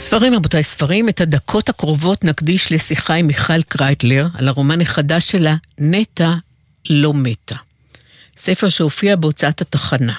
ספרים, רבותיי, ספרים. את הדקות הקרובות נקדיש לשיחה עם מיכל קרייטלר על הרומן החדש שלה, נטע לא מתה. ספר שהופיע בהוצאת התחנה.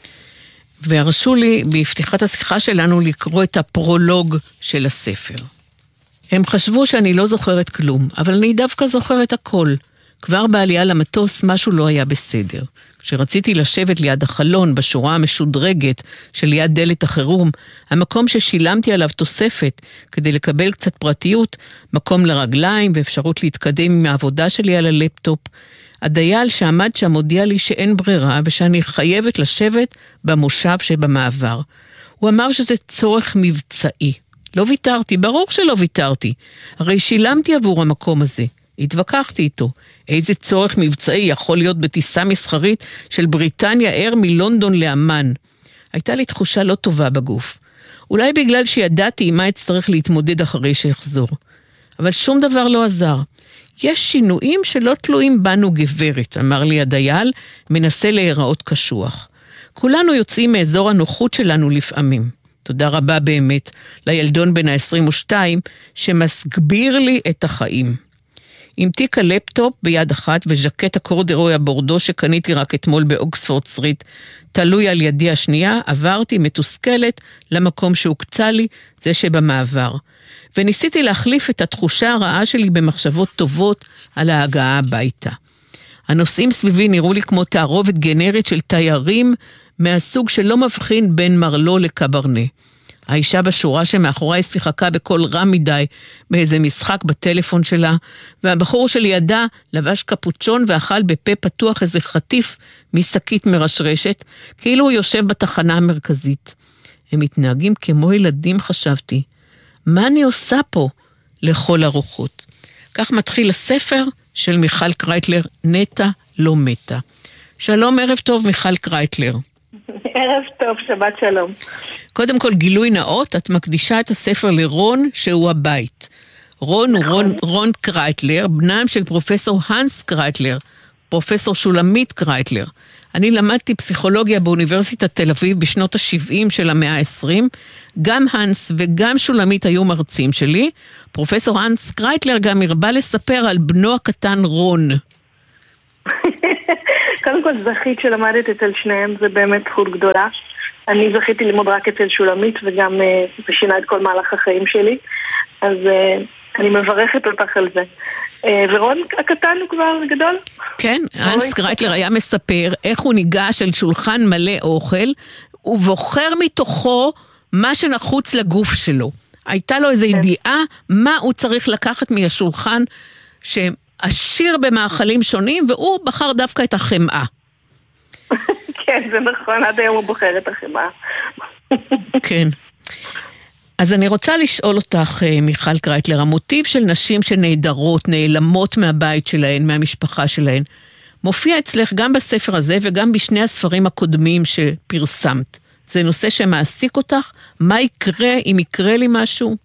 והרשו לי בפתיחת השיחה שלנו לקרוא את הפרולוג של הספר. הם חשבו שאני לא זוכרת כלום, אבל אני דווקא זוכרת הכל. כבר בעלייה למטוס משהו לא היה בסדר. כשרציתי לשבת ליד החלון בשורה המשודרגת שליד דלת החירום, המקום ששילמתי עליו תוספת כדי לקבל קצת פרטיות, מקום לרגליים ואפשרות להתקדם עם העבודה שלי על הלפטופ, הדייל שעמד שם הודיע לי שאין ברירה ושאני חייבת לשבת במושב שבמעבר. הוא אמר שזה צורך מבצעי. לא ויתרתי, ברור שלא ויתרתי. הרי שילמתי עבור המקום הזה. התווכחתי איתו. איזה צורך מבצעי יכול להיות בטיסה מסחרית של בריטניה אייר מלונדון לאמן? הייתה לי תחושה לא טובה בגוף. אולי בגלל שידעתי מה אצטרך להתמודד אחרי שיחזור. אבל שום דבר לא עזר. יש שינויים שלא תלויים בנו גברת, אמר לי הדייל, מנסה להיראות קשוח. כולנו יוצאים מאזור הנוחות שלנו לפעמים. תודה רבה באמת לילדון בן ה-22 שמסגביר לי את החיים. עם תיק הלפטופ ביד אחת וז'קט הקורדרוי הבורדו שקניתי רק אתמול באוקספורד סטריט, תלוי על ידי השנייה, עברתי מתוסכלת למקום שהוקצה לי, זה שבמעבר. וניסיתי להחליף את התחושה הרעה שלי במחשבות טובות על ההגעה הביתה. הנושאים סביבי נראו לי כמו תערובת גנרית של תיירים מהסוג שלא מבחין בין מרלו לקברנה. האישה בשורה שמאחוריי שיחקה בקול רם מדי באיזה משחק בטלפון שלה, והבחור שלידה לבש קפוצ'ון ואכל בפה פתוח איזה חטיף משקית מרשרשת, כאילו הוא יושב בתחנה המרכזית. הם מתנהגים כמו ילדים, חשבתי. מה אני עושה פה לכל הרוחות? כך מתחיל הספר של מיכל קרייטלר, נטע לא מתה. שלום, ערב טוב מיכל קרייטלר. ערב טוב, שבת שלום. קודם כל גילוי נאות, את מקדישה את הספר לרון שהוא הבית. רון הוא רון קרייטלר, בנם של פרופסור הנס קרייטלר, פרופסור שולמית קרייטלר. אני למדתי פסיכולוגיה באוניברסיטת תל אביב בשנות ה-70 של המאה ה-20. גם הנס וגם שולמית היו מרצים שלי. פרופסור הנס קרייטלר גם הרבה לספר על בנו הקטן רון. קודם כל זכית שלמדת אצל שניהם, זה באמת זכות גדולה. אני זכיתי ללמוד רק אצל שולמית וגם שינה את כל מהלך החיים שלי. אז אני מברכת אותך על זה. ורון הקטן הוא כבר גדול. כן, הנס קרייטלר היה מספר איך הוא ניגש אל שולחן מלא אוכל, ובוחר מתוכו מה שנחוץ לגוף שלו. הייתה לו איזו ידיעה מה הוא צריך לקחת מהשולחן שעשיר במאכלים שונים, והוא בחר דווקא את החמאה. כן, זה נכון, עד היום הוא בוחר את החמאה. כן. אז אני רוצה לשאול אותך, מיכל קרייטלר, המוטיב של נשים שנהדרות, נעלמות מהבית שלהן, מהמשפחה שלהן, מופיע אצלך גם בספר הזה וגם בשני הספרים הקודמים שפרסמת. זה נושא שמעסיק אותך? מה יקרה אם יקרה לי משהו?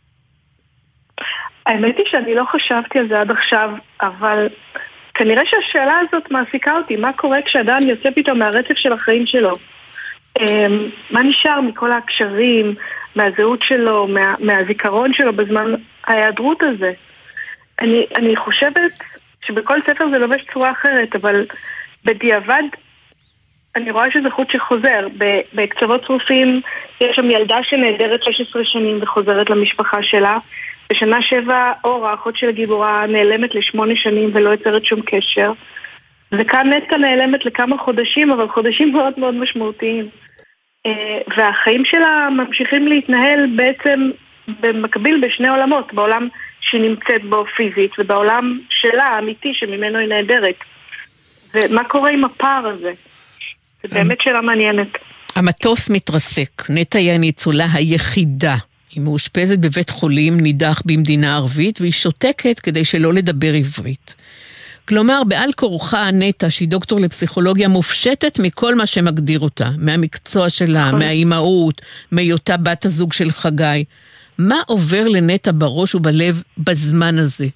האמת היא שאני לא חשבתי על זה עד עכשיו, אבל כנראה שהשאלה הזאת מעסיקה אותי. מה קורה כשאדם יוצא פתאום מהרצף של החיים שלו? מה נשאר מכל הקשרים, מהזהות שלו, מהזיכרון שלו בזמן ההיעדרות הזה? אני חושבת שבכל ספר זה לובש צורה אחרת, אבל בדיעבד אני רואה שזה חוט שחוזר. בקצוות צרופים יש שם ילדה שנעדרת 16 שנים וחוזרת למשפחה שלה. בשנה 7 אור, האחות של הגיבורה, נעלמת ל8 שנים ולא יוצרת שום קשר. וכאן נטע נעלמת לכמה חודשים, אבל חודשים מאוד מאוד משמעותיים. והחיים שלה ממשיכים להתנהל בעצם במקביל בשני עולמות, בעולם שנמצאת בו פיזית ובעולם שלה האמיתי שממנו היא נהדרת. ומה קורה עם הפער הזה? זה באמת שאלה מעניינת. המטוס מתרסק, נטע היא הניצולה היחידה. היא מאושפזת בבית חולים נידח במדינה ערבית, והיא שותקת כדי שלא לדבר עברית. כלומר, בעל כורחה נטע, שהיא דוקטור לפסיכולוגיה, מופשטת מכל מה שמגדיר אותה, מהמקצוע שלה, מהאימהות, מהיותה בת הזוג של חגי. מה עובר לנטע בראש ובלב בזמן הזה?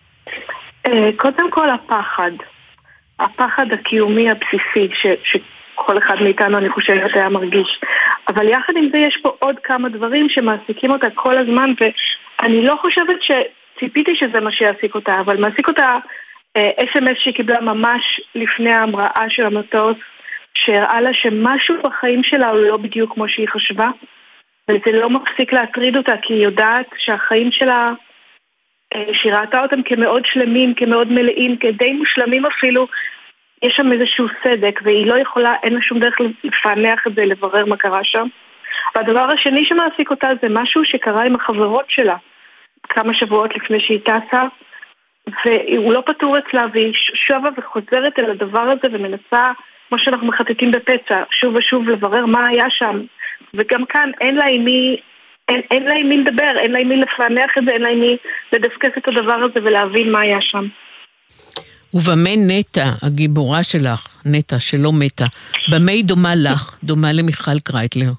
קודם כל הפחד הקיומי הבסיסי, כל אחד מאיתנו אני חושבת היה מרגיש. אבל יחד עם זה יש פה עוד כמה דברים שמעסיקים אותה כל הזמן, ואני לא חושבת שציפיתי שזה מה שיעסיק אותה, אבל מעסיק אותה SMS שהיא קיבלה ממש לפני ההמראה של המטוס, שהראה לה שמשהו בחיים שלה הוא לא בדיוק כמו שהיא חשבה, וזה לא מפסיק להטריד אותה, כי היא יודעת שהחיים שלה, שהיא ראתה אותם כמאוד שלמים, כמאוד מלאים, כדי מושלמים אפילו, יש שם איזשהו סדק, והיא לא יכולה, אין לה שום דרך לפענח את זה, לברר מה קרה שם. והדבר השני שמעסיק אותה זה משהו שקרה עם החברות שלה, כמה שבועות לפני שהיא טסה, והוא לא פתור אצלה, והיא שווה וחוזרת אל הדבר הזה, ומנסה, כמו שאנחנו מחטטים בפצע, שוב ושוב לברר מה היה שם. וגם כאן אין לה עם מי לדבר, אין לה עם מי לפענח את זה, אין לה עם מי לדסקס את הדבר הזה ולהבין מה היה שם. ובמה נטע, הגיבורה שלך, נטע שלא מתה, במה היא דומה לך, דומה למיכל קרייטלר?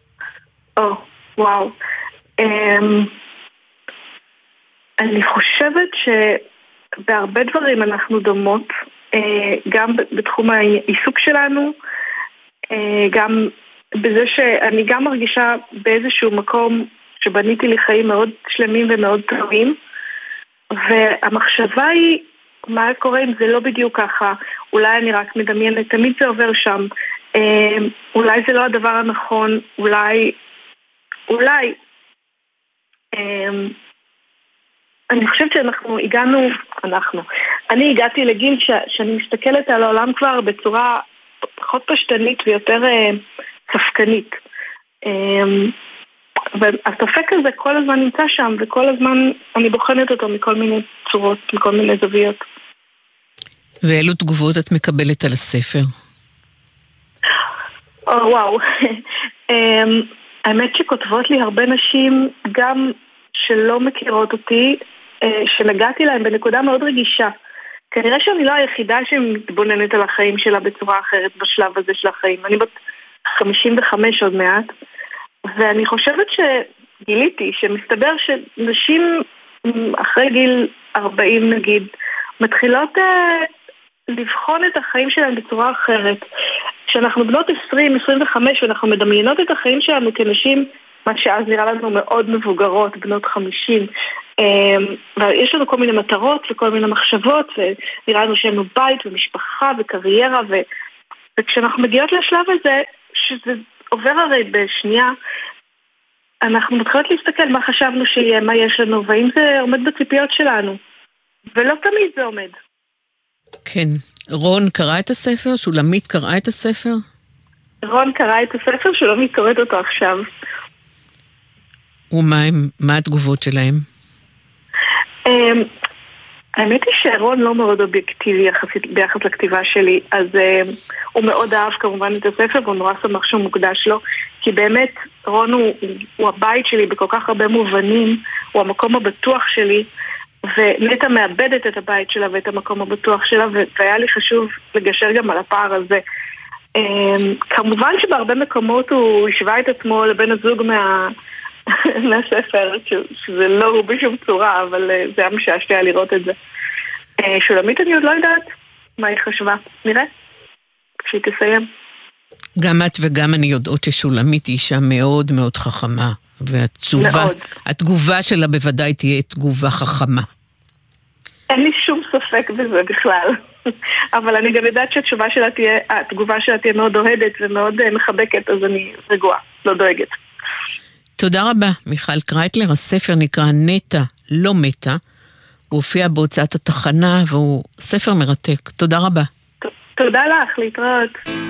וואו. אני חושבת שבהרבה דברים אנחנו דומות, גם בתחום העיסוק שלנו, גם בזה שאני גם מרגישה באיזשהו מקום שבניתי לי חיים מאוד שלמים ומאוד טובים, והמחשבה היא מה קורה אם זה לא בדיוק ככה, אולי אני רק מדמיינת, תמיד זה עובר שם, אולי זה לא הדבר הנכון, אולי אני חושבת אני הגעתי לגיל שאני מסתכלת על העולם כבר בצורה פחות פשטנית ויותר ספקנית. והספק הזה כל הזמן נמצא שם, וכל הזמן אני בוחנת אותו מכל מיני צורות, מכל מיני זוויות. ואילו תגובות את מקבלת על הספר? וואו. האמת שכותבות לי הרבה נשים, גם שלא מכירות אותי, שנגעתי להם בנקודה מאוד רגישה. כנראה שאני לא היחידה שמתבוננת על החיים שלה בצורה אחרת בשלב הזה של החיים. אני בת 55 עוד מעט, ואני חושבת שגיליתי שמסתבר שנשים אחרי גיל 40 נגיד, מתחילות לבחון את החיים שלהם בצורה אחרת. כשאנחנו בנות 20, 25 ואנחנו מדמיינות את החיים שלנו כנשים, מה שאז נראה לנו מאוד מבוגרות, בנות 50, ויש לנו כל מיני מטרות וכל מיני מחשבות, ונראה לנו שיש לנו בית ומשפחה וקריירה, וכשאנחנו מגיעות לשלב הזה, שזה עובר הרי בשנייה, אנחנו מתחילות להסתכל מה חשבנו שיהיה, מה יש לנו, והאם זה עומד בציפיות שלנו. ולא תמיד זה עומד. כן. רון קרא את הספר? שולמית קראה את הספר? רון קרא את הספר, שולמית קוראת אותו עכשיו. ומה התגובות שלהם? האמת היא שרון לא מאוד אובייקטיבי ביחס לכתיבה שלי, אז הוא מאוד אהב כמובן את הספר, והוא נורא שמח שהוא מוקדש לו, כי באמת רון הוא הבית שלי בכל כך הרבה מובנים, הוא המקום הבטוח שלי, ונטע מאבדת את הבית שלה ואת המקום הבטוח שלה, והיה לי חשוב לגשר גם על הפער הזה. כמובן שבהרבה מקומות הוא השווה את עצמו לבן הזוג מהספר, שזה לא הוא בשום צורה, אבל זה היה משעשע לראות את זה. שולמית אני עוד לא יודעת מה היא חשבה, נראה, כשהיא תסיים. גם את וגם אני יודעות ששולמית היא אישה מאוד מאוד חכמה, והתגובה שלה בוודאי תהיה תגובה חכמה. אין לי שום ספק בזה בכלל, אבל אני גם יודעת שהתגובה שלה תהיה מאוד אוהדת ומאוד מחבקת, אז אני רגועה, לא דואגת. תודה רבה, מיכל קרייטלר. הספר נקרא נטע לא מתה, הוא הופיע בהוצאת התחנה והוא ספר מרתק. תודה רבה. תודה לך, להתראות.